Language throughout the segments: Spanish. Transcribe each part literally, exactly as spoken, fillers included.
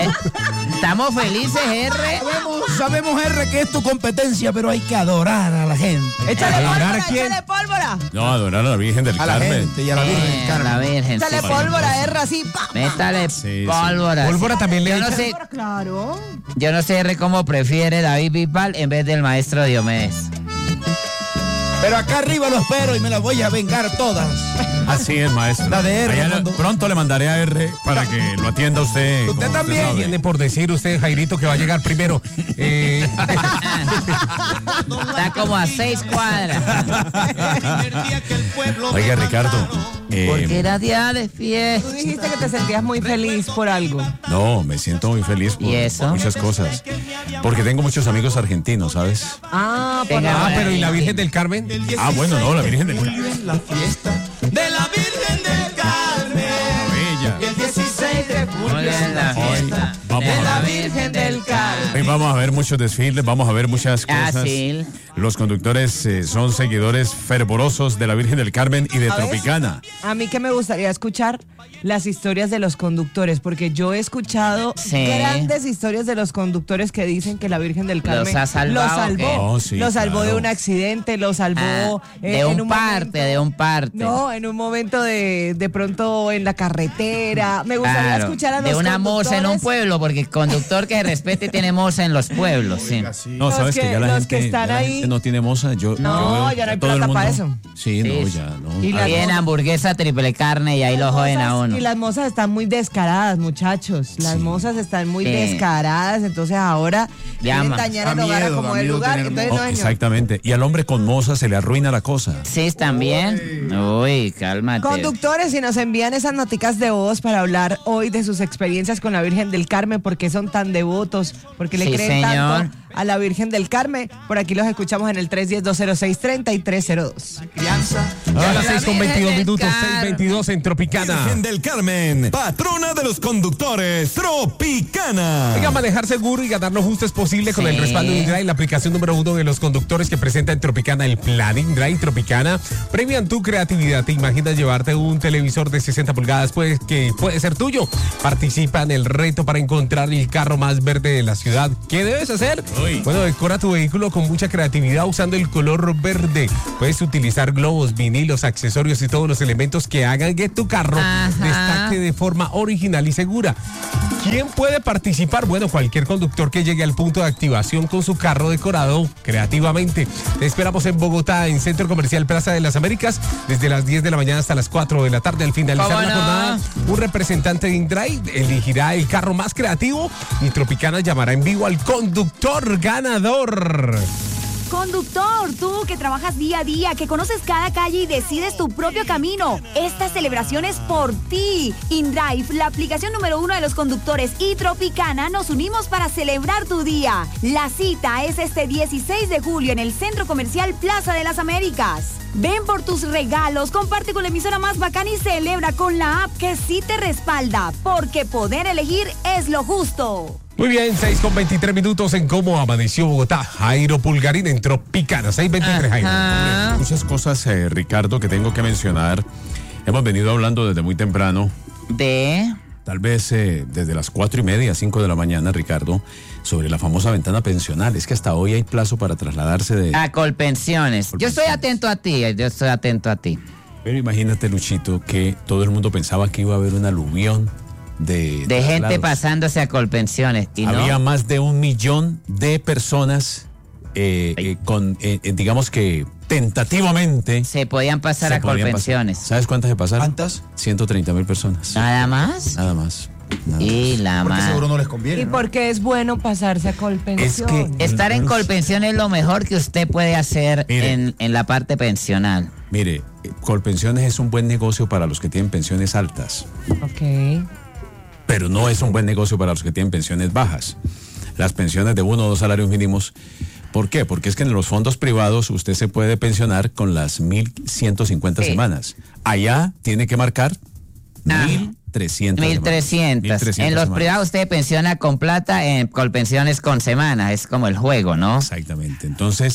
¿Eh? Estamos felices, R. Sabemos, sabemos, R, que es tu competencia, pero hay que adorar a la gente. Échale ¿Adorar pólvora, a quién? échale pólvora. No, adorar a la Virgen del A la Carmen. gente y a la Virgen del Eh, Carmen. la Virgen. Échale sí. pólvora, R, así. Pa. Métale Sí, sí. pólvora. Pólvora también le yo no echan. sé, Claro. yo no sé, R, cómo prefiere David Bisbal en vez del maestro Diomedes. Pero acá arriba lo espero y me las voy a vengar todas. Así es, maestro. La de R, Allá le- cuando- pronto le mandaré a R para que lo atienda usted. Usted como también. sabe. Tiene por decir usted, Jairito, que va a llegar primero. Eh, Está como a seis cuadras. Oiga, Ricardo. eh, Porque era día de fiesta. Tú dijiste que te sentías muy feliz por algo. No, me siento muy feliz por ¿Y eso? muchas cosas. Porque tengo muchos amigos argentinos, ¿sabes? Ah, por Venga, ah, bueno. pero ¿y la Virgen del Carmen? Ah, bueno, no, la Virgen del Carmen. La fiesta de la Virgen del Carmen. Bella. El dieciséis de julio. Muy bien la fiesta Vamos de a la ver. Virgen del Carmen. Hoy vamos a ver muchos desfiles, vamos a ver muchas Ah, cosas. sí. Los conductores eh, son seguidores fervorosos de la Virgen del Carmen y de ¿Sabes? Tropicana. A mí que me gustaría escuchar las historias de los conductores, porque yo he escuchado Sí. grandes historias de los conductores que dicen que la Virgen del Carmen ¿Los ha salvado lo o salvó, qué? Oh, sí, lo salvó claro. de un accidente, lo salvó Ah, eh, de en un un parte, momento- de un parte. No, en un momento de, de pronto en la carretera. Me gustaría Claro, escuchar a los de una moza en un conductores. pueblo, porque el conductor que respete tiene moza en los pueblos, sí. No, Los sabes que, que- ya la los gente, que están ya la ahí- gente no tiene moza. Yo, No, yo veo ya no hay a todo el plata para mundo- Sí, no, Sí. ya no. Y la- Piden hamburguesa triple carne y ahí lo joden a Mozas- uno. Y las mozas están muy descaradas, muchachos. Las mozas están muy Sí. descaradas, entonces ahora quieren Llama. dañar el Da hogar miedo, como da el miedo lugar. tener Entonces, Oh, no, señor. exactamente. Y al hombre con moza se le arruina la cosa. ¿Sí están bien? Uy, cálmate. Conductores, si nos envían esas noticas de voz para hablar hoy de sus experiencias con la Virgen del Carmen, por qué son tan devotos, por qué le Sí, creen señor. tanto a la Virgen del Carmen, por aquí los escuchamos en el tres uno cero, dos cero seis, tres tres cero dos. A las La seis con veintidós Virgen del minutos, Carmen. seis veintidós en Tropicana. Virgen del Carmen, patrona de los conductores, Tropicana. Oiga, manejar seguro y ganar lo justo es posible con Sí. el respaldo de InDrive, la aplicación número uno de los conductores que presenta en Tropicana el plan InDrive Tropicana. Premian tu creatividad. ¿Te imaginas llevarte un televisor de sesenta pulgadas? Pues que puede ser tuyo. Participa en el reto para encontrar el carro más verde de la ciudad. ¿Qué debes hacer? Uy. Bueno, decora tu vehículo con mucha creatividad usando el color verde. Puedes utilizar globos, vinilos, accesorios y todos los elementos que hagan que tu carro Ajá. destaque de forma original y segura. ¿Quién puede participar? Bueno, cualquier conductor que llegue al punto de activación con su carro decorado creativamente. Te esperamos en Bogotá, en Centro Comercial Plaza de las Américas, desde las diez de la mañana hasta las cuatro de la tarde. Al finalizar ¿Cómo la no? jornada, un representante de InDrive elegirá el carro más creativo y Tropicana llamará en vivo al conductor ganador. Conductor, tú que trabajas día a día, que conoces cada calle y decides tu propio camino. Esta celebración es por ti. InDrive, la aplicación número uno de los conductores, y Tropicana nos unimos para celebrar tu día. La cita es este dieciséis de julio en el Centro Comercial Plaza de las Américas. Ven por tus regalos, comparte con la emisora más bacana y celebra con la app que sí te respalda, porque poder elegir es lo justo. Muy bien, seis con veintitrés minutos en Cómo Amaneció Bogotá. Jairo Pulgarín en Tropicana, seis veintitrés, Jairo. Ajá. Muchas cosas, eh, Ricardo, que tengo que mencionar. Hemos venido hablando desde muy temprano, De... tal vez eh, desde las cuatro y media, cinco de la mañana, Ricardo, sobre la famosa ventana pensional. Es que hasta hoy hay plazo para trasladarse de... A Colpensiones. Yo estoy atento a ti, yo estoy atento a ti. Pero imagínate, Luchito, que todo el mundo pensaba que iba a haber un aluvión de... De gente traslados. pasándose a Colpensiones. Y Había no. más de un millón de personas eh, eh, con, eh, eh, digamos que tentativamente... Se podían pasar se a podían Colpensiones. pasar. ¿Sabes cuántas se pasaron? ¿Cuántas? ciento treinta mil personas. ¿Nada más? Nada más. Nada Y más. la Porque más. seguro no les conviene. ¿Y ¿no? por qué es bueno pasarse a Colpensión? Es que- Estar en Colpensión es lo mejor que usted puede hacer Mire. en, en la parte pensional. Mire, eh, Colpensiones es un buen negocio para los que tienen pensiones altas, Ok. pero no es un buen negocio para los que tienen pensiones bajas. Las pensiones de uno o dos salarios mínimos. ¿Por qué? Porque es que en los fondos privados usted se puede pensionar con las mil ciento cincuenta Sí. semanas. Allá tiene que marcar Ah. mil trescientas. mil trescientos. En los privados usted pensiona con plata, en Colpensiones con semana. Es como el juego, ¿no? Exactamente. Entonces,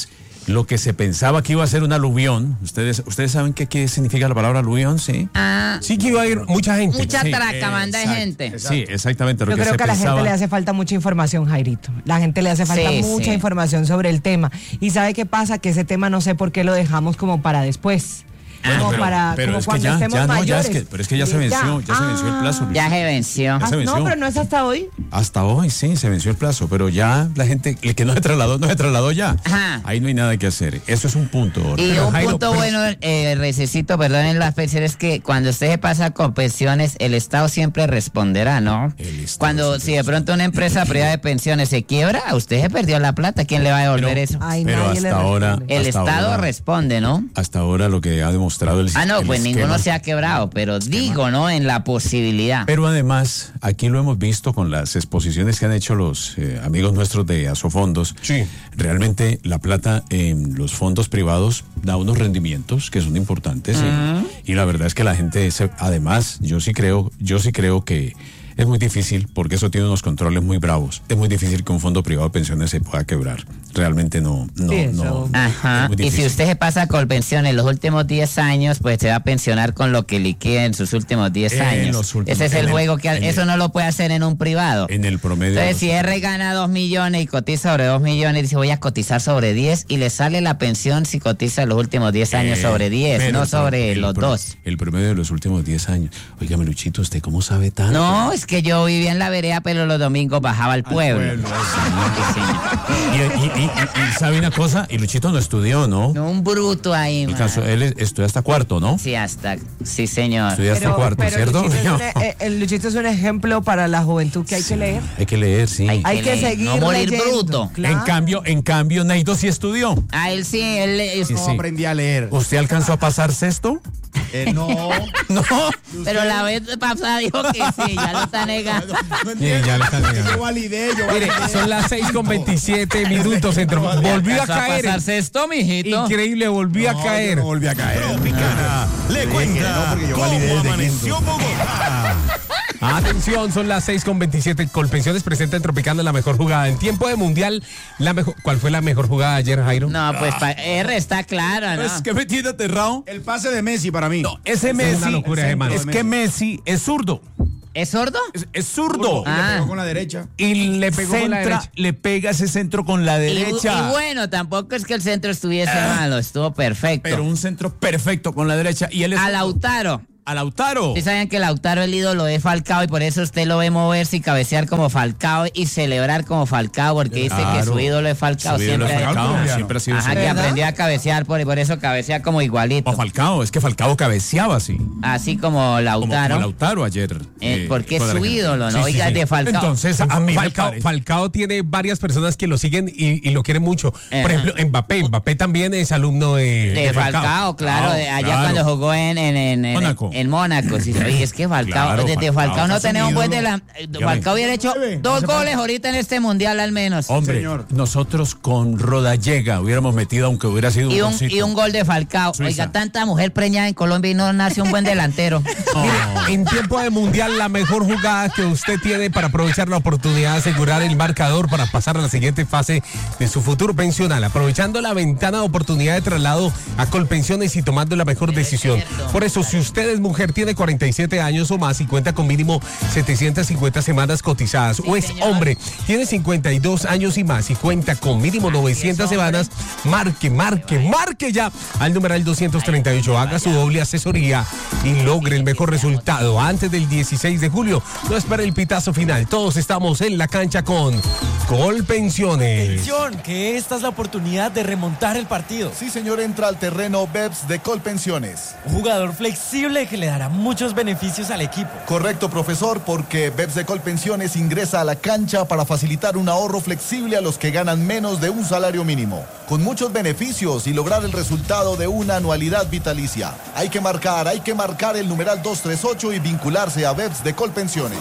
lo que se pensaba que iba a ser un aluvión, ustedes ustedes saben qué, qué significa la palabra aluvión, ¿sí? Ah, Sí que iba a ir mucha gente. mucha Sí, traca, manda de exacto, gente. Sí, exactamente. Lo Yo que creo se que a la pensaba, gente le hace falta mucha información, Jairito. La gente le hace falta Sí, mucha sí. información sobre el tema. Y ¿sabe qué pasa? Que ese tema no sé por qué lo dejamos como para después. Bueno, como pero, para pero como es que cuando ya, estemos ya no, ya mayores. es que, pero es que ya se venció, ya, se venció el plazo. Ya Luisito. se venció. Ya se Ah, venció. no, pero no es hasta hoy. Hasta hoy sí, se venció el plazo, pero ya la gente, el que no se trasladó, no se trasladó ya. Ajá. Ahí no hay nada que hacer. Eso es un punto. Y Pero, un Jairo, punto pero- bueno, eh, Rececito, perdón, en las pensiones es que cuando usted se pasa con pensiones, el Estado siempre responderá, ¿no? El Estado Cuando siempre si de pronto una empresa privada de pensiones se quiebra, usted se perdió la plata, ¿quién le va a devolver Pero- eso? Ay, Pero nadie le hasta ahora- responde. El hasta Estado ahora- responde, ¿no? Hasta ahora lo que ha demostrado el Ah, no, el pues esquema. ninguno se ha quebrado, pero digo, ¿no? En la posibilidad. Pero además, aquí lo hemos visto con las exposiciones que han hecho los eh, amigos nuestros de Asofondos. Sí. Realmente la plata en los fondos privados da unos rendimientos que son importantes. y- Y, la verdad es que la gente, se- además, yo sí creo, yo sí creo que es muy difícil porque eso tiene unos controles muy bravos. Es muy difícil que un fondo privado de pensiones se pueda quebrar. Realmente no, no, Sí, no. eso- Ajá. es muy Y si difícil. usted se pasa con pensiones los últimos diez años, pues se va a pensionar con lo que liquide en sus últimos diez En años. los últimos- Ese es en el el- juego que en eso el- no lo puede hacer en un privado. En el promedio. de Entonces, los- si R gana dos millones y cotiza sobre dos millones, dice voy a cotizar sobre diez y le sale la pensión si cotiza los últimos diez años Eh, sobre diez, pero no el pro- sobre el los pro- dos. El promedio de los últimos diez años. Oígame, Luchito, ¿usted cómo sabe tanto? No, es que yo vivía en la vereda, pero los domingos bajaba al pueblo. pueblo, Sí, señor. Y, y- y- y- y sabe una cosa, y Luchito no estudió, ¿no? No, un bruto ahí, El man. caso, él es- estudió hasta cuarto, ¿no? Sí, hasta, sí, señor. Estudió hasta cuarto, pero ¿cierto? Luchito es un, eh, el Luchito es un ejemplo para la juventud que hay que leer. Hay que leer, sí. Hay Hay que leer, seguir no morir leyendo. bruto. Claro. En cambio, en cambio, Neido sí estudió. A él sí, él es- Sí, No sí. aprendí a leer. ¿Usted alcanzó a pasar sexto? Eh, no. No. pero la vez pasada dijo que sí, ya lo está negando. No Sí, ya lo está negando. Yo validé, yo Mire, validé. son las seis con veintisiete minutos. Entró, volvió a ¿Alcanzó caer. pasarse esto, mijito? Increíble, volvió No, a yo caer. no volví a caer. Tropicana le no, cuenta porque yo cómo validé desde amaneció quinto. Bogotá. Atención, son las seis con veintisiete. Colpensiones presenta en Tropicana la mejor jugada. En tiempo de mundial, la mejor, ¿cuál fue la mejor jugada ayer, Jairo? No, pues pa- R está claro, ¿no? Es que me tiene aterrado. El pase de Messi para mí. No, ese es Messi, una locura, es, hermano. es que Messi es zurdo. ¿Es sordo? Es, es zurdo. Y le Ah. pegó con la derecha. Y le Pegó con la centra, derecha. le pega ese centro con la Y, derecha. y bueno, tampoco es que el centro estuviese malo, estuvo perfecto. Pero un centro perfecto con la derecha. Y él es A Lautaro. a Lautaro. ¿Sí sabían que Lautaro el ídolo de Falcao y por eso usted lo ve moverse y cabecear como Falcao y celebrar como Falcao? Porque dice que Claro. su ídolo es Falcao Su ídolo siempre. es Falcao, colombiano. siempre ha sido Ajá, su que ídolo. aprendió a cabecear por, y por eso cabecea como igualito. O Falcao, es que Falcao cabeceaba así. Así como Como, Lautaro. como Lautaro ayer. Eh, eh, porque es con su Argentina. ídolo, ¿no? Sí, sí, Oiga, sí. de Falcao. Entonces, a mí me Falcao, parece- Falcao tiene varias personas que lo siguen y, y lo quieren mucho. Ajá. Por ejemplo, Mbappé. Mbappé también es alumno de, De Falcao, claro, de allá claro. cuando jugó en, en, en, en- Mónaco. en Mónaco. Sí, oye, es que Falcao, Claro, desde Falcao Falcao no es un tenemos un buen ídolo. delantero. Falcao hubiera hecho Nueve, dos hace goles falta. ahorita en este mundial al menos. Hombre, Señor. nosotros con Rodallega hubiéramos metido, aunque hubiera sido Y un, golcito. y un gol de Falcao. Suiza. Oiga, tanta mujer preñada en Colombia y no nace un buen delantero. Mire, en tiempo de mundial, la mejor jugada que usted tiene para aprovechar la oportunidad de asegurar el marcador para pasar a la siguiente fase de su futuro pensional, aprovechando la ventana de oportunidad de traslado a Colpensiones y tomando la mejor decisión. Por eso, si usted es mujer, tiene cuarenta y siete años o más y cuenta con mínimo setecientas cincuenta semanas cotizadas, o es hombre, tiene cincuenta y dos años y más y cuenta con mínimo novecientas semanas, marque, marque, marque ya al numeral doscientos treinta y ocho, haga su doble asesoría y logre el mejor resultado antes del dieciséis de julio. No espere el pitazo final, todos estamos en la cancha con Colpensiones. Atención, que esta es la oportunidad de remontar el partido. Sí, señor, entra al terreno Beps de Colpensiones. Un jugador flexible que le dará muchos beneficios al equipo. Correcto, profesor, porque Beps de Colpensiones ingresa a la cancha para facilitar un ahorro flexible a los que ganan menos de un salario mínimo, con muchos beneficios y lograr el resultado de una anualidad vitalicia. Hay que marcar, hay que marcar el numeral doscientos treinta y ocho y vincularse a Beps de Colpensiones.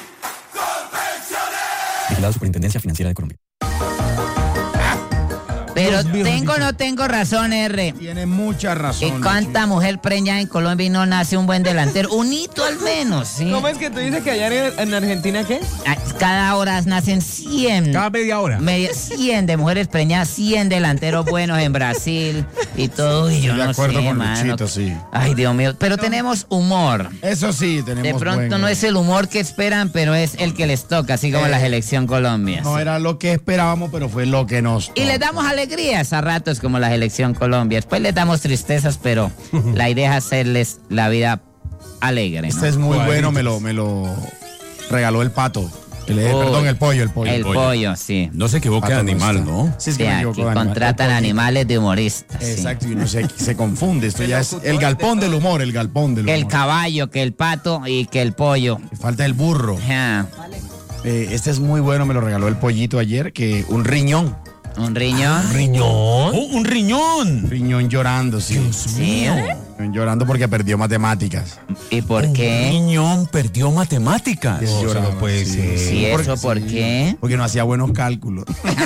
Vigilado Superintendencia Financiera de Colombia. Pero Dios mío, tengo o bendito. no tengo razón, R. Tiene mucha razón. ¿Y cuánta mujer preñada en Colombia y no nace un buen delantero? Un hito al menos, ¿sí? ¿Cómo es que tú dices que allá en, en Argentina qué? Ah, Cada hora nacen cien. Cada media hora. Media, cien de mujeres preñadas, cien delanteros buenos en Brasil y todo. Y yo de no acuerdo sé, con mano. Luchito, sí. Ay, Dios mío. Pero tenemos humor. Eso sí, tenemos De pronto buen- no es el humor que esperan, pero es el que les toca, así como Eh, la selección Colombia. No era lo que esperábamos, pero fue lo que nos Y les damos alegrías a ratos como la selección Colombia. Después les damos tristezas, pero la idea es hacerles la vida alegre, ¿no? Este es muy bueno, me lo, me lo regaló el pato. El, eh, Uy, perdón, el pollo, el pollo. El pollo, sí. No se equivoque de Pato animal, está. ¿no? Sí, es Sí, que me aquí equivoco de animal. contratan El pollo. animales de humoristas. sí. Exacto, y uno se, se confunde. Esto ya es el galpón del humor, el galpón del Que humor. el caballo, que el pato y que el pollo. Falta el burro. Ajá. Eh, este es muy bueno, me lo regaló el pollito ayer, que un riñón. Un riñón. Riñón. ¡Oh, un riñón! Riñón llorando, sí. Sí. Riñón llorando porque perdió matemáticas. ¿Y por qué? Riñón perdió matemáticas. Es eso llorando, no puede sí. ser. Sí, eso, ¿por qué? Porque no hacía buenos cálculos.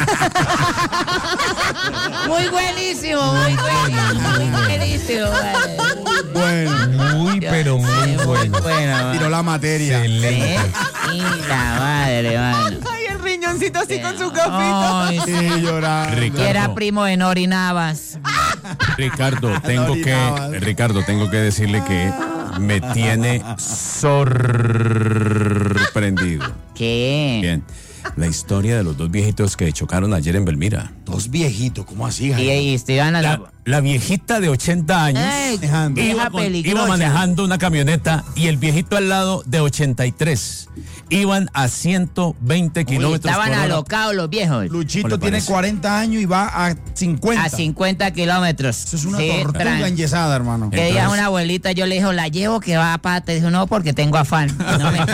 Muy buenísimo, muy buenísimo, muy buenísimo. Vale. Bueno, Muy, pero muy Sí, bueno. bueno. tiró la materia. Excelente. ¿Eh? Y la madre, mano. Ay, el riñoncito así con su cafito. Ay, Sí, llorando. que era Ricardo, primo de Nori Navas. Ricardo, tengo que, Orinabas. Ricardo, tengo que decirle que me tiene sorprendido. ¿Qué? Bien, la historia de los dos viejitos que chocaron ayer en Belmira. Dos viejitos, ¿cómo así, Y, Jaime? y te iban a la... La, la viejita de ochenta años Ay, manejando. vieja iba, con- peligrosa. iba manejando una camioneta y el viejito al lado de ochenta y tres. Iban a ciento veinte Uy, kilómetros estaban por hora. alocados los viejos. Luchito ¿Cómo le tiene parece? cuarenta años y va a cincuenta. A cincuenta kilómetros. Eso es una Sí, tortuga tran- enyesada, hermano. Que diga Entonces- una abuelita, yo le dijo, la llevo que va a pata. Dijo, no, porque tengo afán. No me-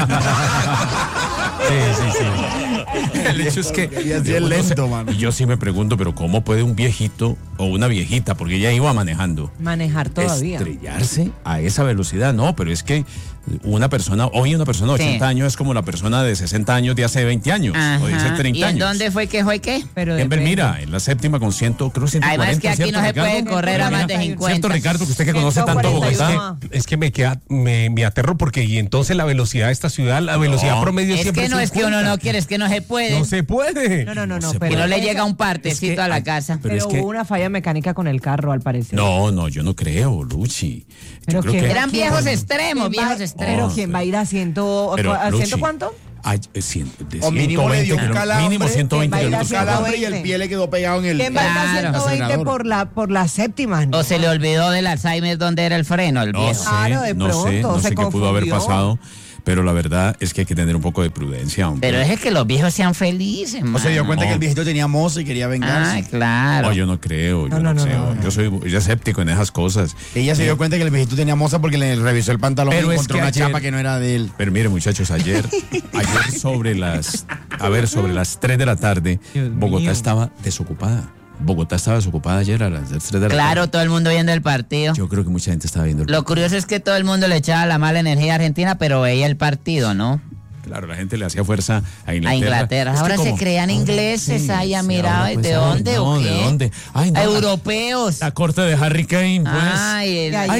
Sí, sí, sí. El hecho es que Y así es yo no lento, sé, mano. yo sí me pregunto, pero ¿cómo puede un viejito o una viejita, porque ella iba manejando, Manejar todavía. estrellarse a esa velocidad? No, pero es que una persona, hoy una persona de Sí. ochenta años es como la persona de sesenta años de hace veinte años o de hace Ajá. treinta ¿Y en años. dónde fue que fue qué? Pero En depende. Belmira, en la séptima con ciento, creo ciento cuarenta. Además que aquí ¿cierto, no se Ricardo? puede correr a más de Cierto, cincuenta. Ricardo, que usted que conoce tanto ciento cuarenta y Bogotá. uno. Es que me queda, me, me aterro porque y entonces la velocidad de esta ciudad, la velocidad No. promedio Es siempre que no son es que uno cincuenta. no quiere, es que no se puede. No se puede. No, no, no, no. se pero que no le esa- llega un partecito es que a la hay- casa. pero Pero es que- hubo una falla mecánica con el carro, al parecer. No, no, yo no creo, Luchi. Pero Yo creo que- que Eran viejos ¿Quién extremos, va- viejos extremos. Pero ¿quién va a ir a ciento, Pero, a Luchi, ciento cuánto? ay, eh, cien- de O mínimo le dio un kilómetros, calambre, mínimo ciento veinte que va a ir a kilómetros por hora. Calambre y el pie le quedó pegado en el ¿Quién va a ir a Claro. ciento veinte acelerador. por la, por la séptima? No. O se le olvidó del Alzheimer dónde era el freno, el No viejo. sé, Claro, de no sé, pronto, no se sé qué pudo haber confundió. pasado, pero la verdad es que hay que tener un poco de prudencia, hombre. Pero es que los viejos sean felices, O se dio mano. cuenta No. que el viejito tenía moza y quería vengarse. Ay, claro. No, yo no creo, yo No, no, no, no, creo. no, no. Yo soy yo escéptico en esas cosas. Ella se dio cuenta que el viejito tenía moza porque le revisó el pantalón Pero y es encontró que una ayer- chapa que no era de él. Pero mire, muchachos, ayer, ayer sobre las, a ver, sobre las tres de la tarde, Dios Bogotá mío. estaba desocupada. Bogotá estaba desocupada ayer a las tres de la Claro, tarde. todo el mundo viendo el partido. Yo creo que mucha gente estaba viendo el Lo curioso es que todo el mundo le echaba la mala energía a Argentina, pero veía el partido, ¿no? Claro, la gente le hacía fuerza a Inglaterra. A Inglaterra. Es que Ahora se como- crean ingleses, Sí, ay, ya sí, mira, ahora, pues, ¿de ahora, dónde no, o qué? ¿de dónde? Ay, no, la- Europeos. La corte de Harry Kane, pues. Ay, el- Que ayer